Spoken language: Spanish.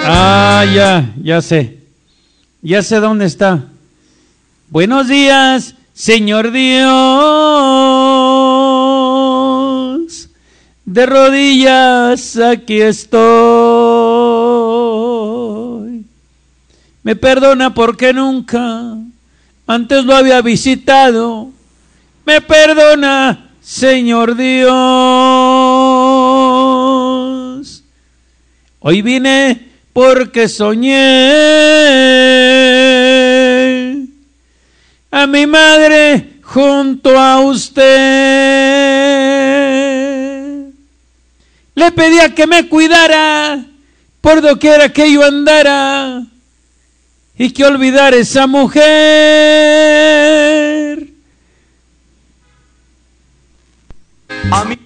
Ah, ya sé. Ya sé dónde está. Buenos días, Señor Dios. De rodillas aquí estoy. Me perdona porque nunca antes lo había visitado. Me perdona, Señor Dios. Hoy vine porque soñé a mi madre junto a usted. Le pedía que me cuidara por doquiera que yo andara y que olvidara esa mujer. A mí